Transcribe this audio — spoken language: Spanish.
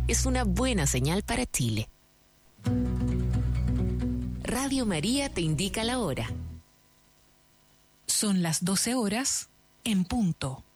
es una buena señal para Chile. Radio María te indica la hora. Son las 12 horas en punto.